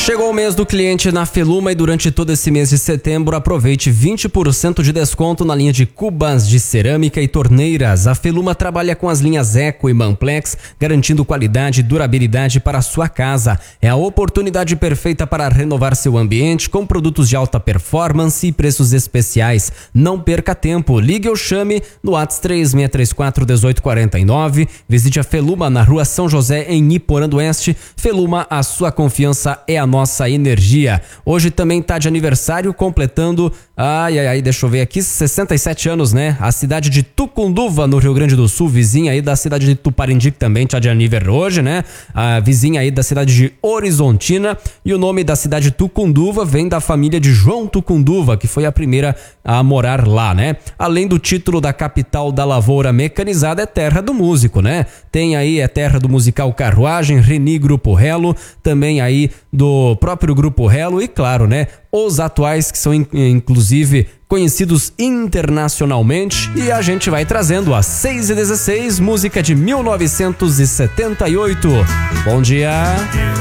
Chegou o mês do cliente na Feluma e durante todo esse mês de setembro aproveite 20% de desconto na linha de cubas de cerâmica e torneiras. A Feluma trabalha com as linhas Eco e Manplex, garantindo qualidade e durabilidade para a sua casa. É a oportunidade perfeita para renovar seu ambiente com produtos de alta performance e preços especiais. Não perca tempo, ligue ou chame no WhatsApp 3634-1849. Visite a Feluma na Rua São José, em Iporã do Oeste. Feluma, a sua confiança é a nossa energia. Hoje também tá de aniversário, completando, deixa eu ver aqui, 67 anos, né? A cidade de Tucunduva, no Rio Grande do Sul, vizinha aí da cidade de Tuparendi, que também tá de aniversário hoje, né? A vizinha aí da cidade de Horizontina. E o nome da cidade de Tucunduva vem da família de João Tucunduva, que foi a primeira a morar lá, né? Além do título da capital da lavoura mecanizada, é terra do músico, né? Tem aí, é terra do musical Carruagem, Reni Grupo Relo, também aí do próprio Grupo Relo e, claro, né, os atuais que são inclusive conhecidos internacionalmente. E a gente vai trazendo a 6h16, música de 1978. Bom dia!